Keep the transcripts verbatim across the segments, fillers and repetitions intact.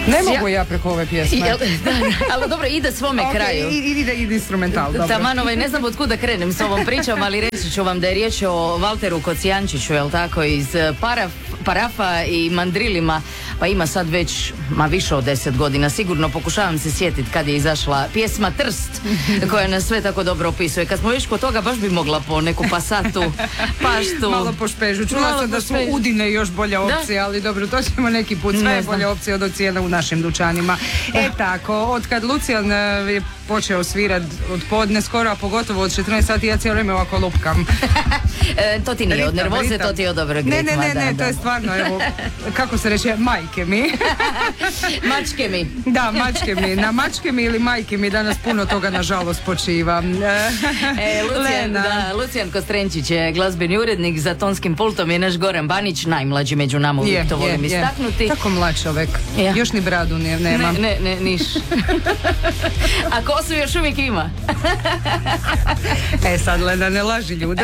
Ne mogu ja preko ove pjesme. Jel, da, ali dobro, ide svome okay, kraju. Ide, ide instrumental, dobro. Taman, ovaj, ne znam od kuda krenem s ovom pričom, ali reći ću vam da je riječ o Valteru Kocijančiću, jel tako, iz Paraf, Parafa i Mandrilima, pa ima sad već, ma više od deset godina, sigurno pokušavam se sjetiti kad je izašla pjesma Trst, koja nas sve tako dobro opisuje. Kad smo već kod toga, baš bi mogla po neku Pasatu, Paštu. Malo po špežu. Čula Malo sam da su špežu. Udine još bolja opcija, da? Ali dobro, to ćemo neki put. Sve je bolja opcija od cijene u našim dućanima. E tako, od kad Lucijan je počeo svirat od podne skoro, a pogotovo od četrnaest sati, ja cijelo vrijeme ovako lupkam. E, to ti nije ritam, od nervoze, ritam. To ti je od dobrog ritma. Ne, ne, ne, da, ne, da. To je stvarno, evo, kako se reče, majke mi. Mačke mi. Da, mačke mi. Na mačke mi ili majke mi danas puno toga nažalost počiva. E, Lucijan, da, Lucijan Kostrenčić je glazbeni urednik, za tonskim pultom je naš Goran Banić, najmlađi među nama, uvijek je, to volim je, istaknuti. Je. Tako mlad čovek. Ja. Još ni bradu ne, nema. Ne, ne, ne, niš. A kosu još uvijek ima. E sad, Lena, ne laži ljude.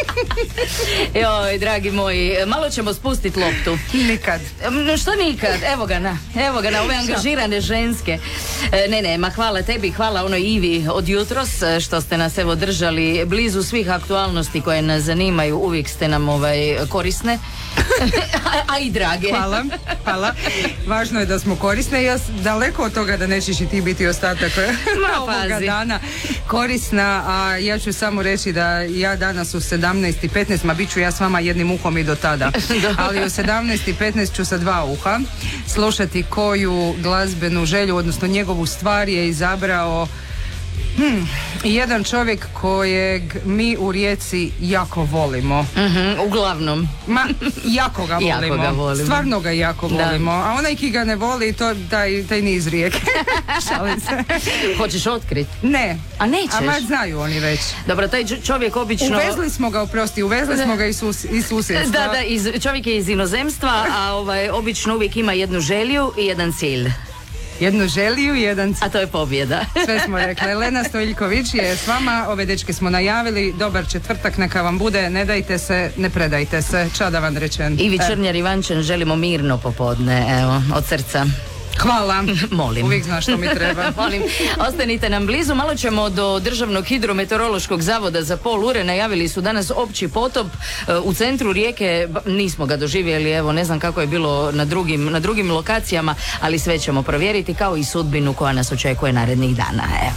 Joj, dragi moji, malo ćemo spustiti loptu. Nikad. Što nikad? Evo ga na, evo ga na ove angažirane ženske. E, ne, ne, ma hvala tebi, hvala onoj Ivi od jutros što ste nas evo držali blizu svih aktualnosti koje nas zanimaju, uvijek ste nam ovaj korisne. a, a i drage. Hvala, hvala. Važno je da smo korisne. Ja daleko od toga da nećeš i ti biti ostatak ovoga dana korisna, a ja ću samo reći da ja danas u sedamnaest i petnaest, ma bit ću ja s vama jednim uhom i do tada, ali u sedamnaest i petnaest ću sa dva uha slušati koju glazbenu želju, odnosno njegovu stvar je izabrao Hmm, jedan čovjek kojeg mi u Rijeci jako volimo. Mm-hmm, uglavnom. Ma, jako ga volimo. Jako ga volimo. Stvarno ga jako da. volimo. A onaj ki ga ne voli, to taj, taj niz Rijeke. Šalim se. Hoćeš otkriti? Ne. A nećeš? A ma znaju oni već. Dobro, taj čovjek obično... Uvezli smo ga, oprosti, uvezli smo ga iz, sus, iz susjedstva. Da, da, iz, čovjek je iz inozemstva, a ovaj, obično uvijek ima jednu želju i jedan cilj. Jednu želiju i jedan cilj. A to je pobjeda. Sve smo rekli. Lena Stojiljković je s vama, ove dečke smo najavili, dobar četvrtak, neka vam bude, ne dajte se, ne predajte se, čada vam rečen. Ivi Črnjar Ivančan, želimo mirno popodne, evo, od srca. Hvala. Molim. Uvijek znaš što mi treba. Molim. Ostanite nam blizu. Malo ćemo do Državnog hidrometeorološkog zavoda za pol ure. Najavili su danas opći potop u centru Rijeke. Nismo ga doživjeli, evo, ne znam kako je bilo na drugim, na drugim lokacijama, ali sve ćemo provjeriti, kao i sudbinu koja nas očekuje narednih dana. Evo.